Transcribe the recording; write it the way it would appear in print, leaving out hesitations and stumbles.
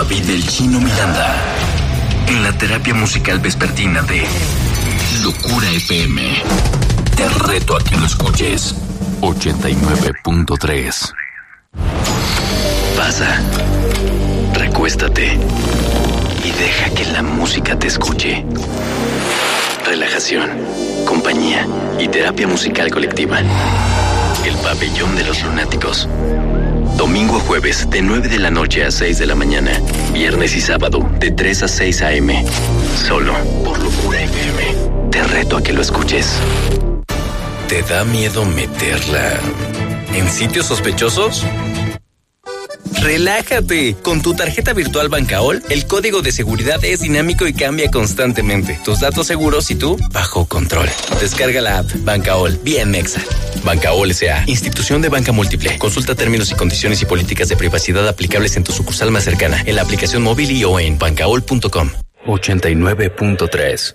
David el Chino Miranda, en la terapia musical vespertina de Locura FM. Te reto a que lo escuches. 89.3. Pasa, recuéstate y deja que la música te escuche. Relajación, compañía y terapia musical colectiva. El Pabellón de los Lunáticos. Domingo a jueves de 9 de la noche a 6 de la mañana. Viernes y sábado de 3 a 6 a.m. Solo por Locura FM. Te reto a que lo escuches. ¿Te da miedo meterla en sitios sospechosos? ¡Relájate! Con tu tarjeta virtual Bancaol, el código de seguridad es dinámico y cambia constantemente. Tus datos seguros y tú bajo control. Descarga la app Bancaol, bien mexa. Bancaol S.A., institución de banca múltiple. Consulta términos y condiciones y políticas de privacidad aplicables en tu sucursal más cercana, en la aplicación móvil y o en bancaol.com. 89.3.